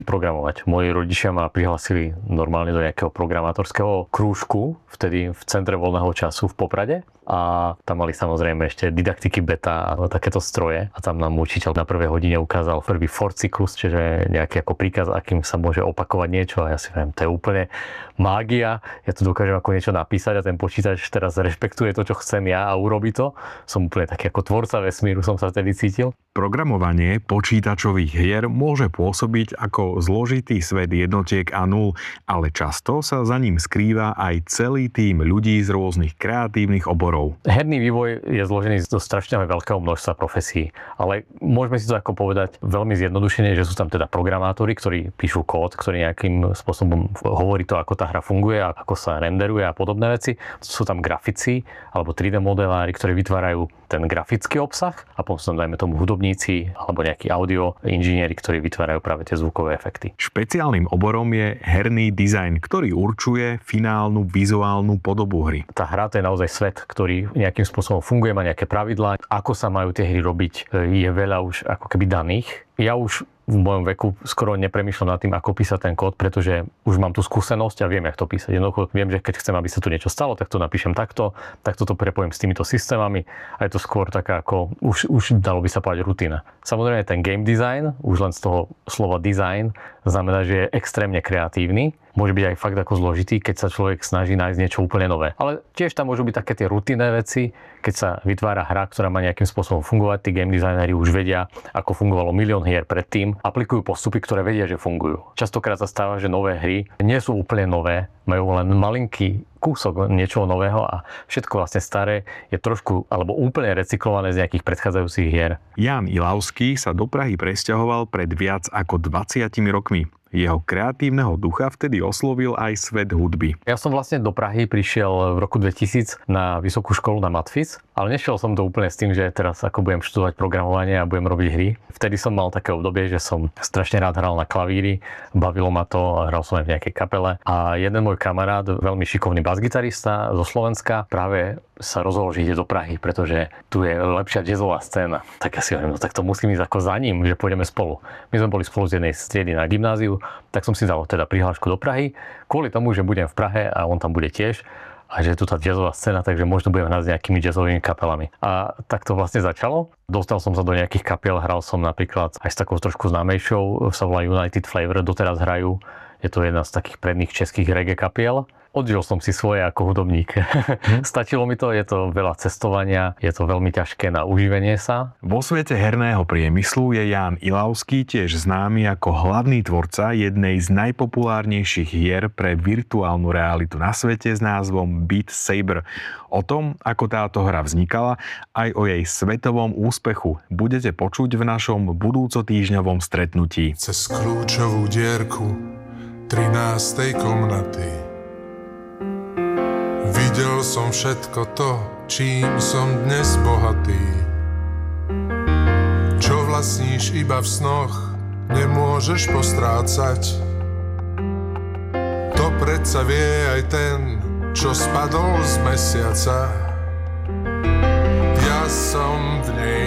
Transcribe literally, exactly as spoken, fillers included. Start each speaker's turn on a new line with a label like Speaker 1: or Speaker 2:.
Speaker 1: programovať. Moji rodičia ma prihlasili normálne do nejakého programátorského krúžku, vtedy v centre voľného času v Poprade. A tam mali samozrejme ešte didaktiky beta a takéto stroje. A tam nám učiteľ na prvej hodine ukázal prvý for cyklus, čiže nejaký ako príkaz, akým sa môže opakovať niečo. A ja si viem, to je úplne mágia. Ja tu dokážem ako niečo napísať a ten počítač teraz rešpektuje to, čo chcem ja a urobí to. Som úplne taký ako tvorca vesmíru, som sa vtedy cítil.
Speaker 2: Programovanie počítačových hier môže pôsobiť ako zložitý svet jednotiek a nul, ale často sa za ním skrýva aj celý tím ľudí z rôznych kreatívnych oborov.
Speaker 1: Herný vývoj je zložený zo strašne veľkého množstva profesí, ale môžeme si to ako povedať veľmi zjednodušene, že sú tam teda programátori, ktorí píšu kód, ktorý nejakým spôsobom hovorí to, ako tá hra funguje, ako sa renderuje a podobné veci. Sú tam grafici alebo tri dé modelári, ktorí vytvárajú ten grafický obsah a potom sú tam, dajme tomu, hudobníci alebo nejakí audio inžinieri, ktorí vytvárajú práve tie zvukové efekty.
Speaker 2: Špeciálnym oborom je herný dizajn, ktorý určuje finálnu vizuálnu podobu hry.
Speaker 1: Tá hra to je naozaj svet, ktorý nejakým spôsobom funguje, má nejaké pravidlá. Ako sa majú tie hry robiť, je veľa už ako keby daných. Ja už v mojom veku skoro nepremýšľam nad tým, ako písať ten kód, pretože už mám tú skúsenosť a viem, jak to písať. Jednoducho viem, že keď chcem, aby sa tu niečo stalo, tak to napíšem takto, takto to prepojím s týmito systémami a je to skôr taká ako, už, už dalo by sa povedať rutina. Samozrejme ten game design, už len z toho slova design, znamená, že je extrémne kreatívny. Môže byť aj fakt ako zložitý, keď sa človek snaží nájsť niečo úplne nové. Ale tiež tam môžu byť také tie rutinné veci, keď sa vytvára hra, ktorá má nejakým spôsobom fungovať. Tí game designeri už vedia, ako fungovalo milión hier predtým, aplikujú postupy, ktoré vedia, že fungujú. Častokrát sa stáva, že nové hry nie sú úplne nové, majú len malinký kúsok niečoho nového a všetko vlastne staré je trošku alebo úplne recyklované z nejakých predchádzajúcich hier.
Speaker 2: Ján Ilavský sa do Prahy presťahoval pred viac ako dvadsiatimi rokmi. Jeho kreatívneho ducha vtedy oslovil aj svet hudby.
Speaker 1: Ja som vlastne do Prahy prišiel v roku dvetisíc na vysokú školu na Matfis, ale nešiel som to úplne s tým, že teraz ako budem študovať programovanie a budem robiť hry. Vtedy som mal také obdobie, že som strašne rád hral na klavíri, bavilo ma to, hral som aj v nejakej kapele a jeden môj kamarát, veľmi šikovný basgitarista zo Slovenska, práve sa rozhodol, že ide do Prahy, pretože tu je lepšia jazzová scéna. Tak ja si hovorím, no tak to musím ísť ako za ním, že pôjdeme spolu. My sme boli spolu z jednej striedy na gymnáziu, tak som si dal teda prihlášku do Prahy, kvôli tomu, že budem v Prahe a on tam bude tiež a že je tu tá jazzová scéna, takže možno budem hrať s nejakými jazzovými kapelami. A tak to vlastne začalo. Dostal som sa do nejakých kapiel, hral som napríklad aj s takou trošku známejšou, sa volá United Flavor, doteraz hrajú. Je to jedna z takých predných českých reggae kapiel. Odžil som si svoje ako hudobník. Hm. Stačilo mi to, je to veľa cestovania, je to veľmi ťažké na uživenie sa.
Speaker 2: Vo svete herného priemyslu je Ján Ilavský tiež známy ako hlavný tvorca jednej z najpopulárnejších hier pre virtuálnu realitu na svete s názvom Beat Saber. O tom, ako táto hra vznikala, aj o jej svetovom úspechu budete počuť v našom budúcotýždňovom stretnutí.
Speaker 3: Cez kľúčovú dierku trinástej komnaty videl som všetko to, čím som dnes bohatý. Čo vlastníš iba v snoch, nemôžeš postrácať. To predsa vie aj ten, čo spadol z mesiaca. Ja som v nej